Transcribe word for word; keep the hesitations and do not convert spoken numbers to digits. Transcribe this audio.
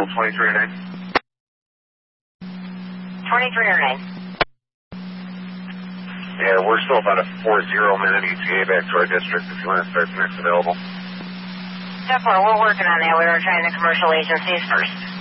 available twenty-three or nine? twenty-three or nine. Yeah, we're still about a four zero minute E T A back to our district if you want to start the next available. Definitely, we're working on that. We were trying the commercial agencies first.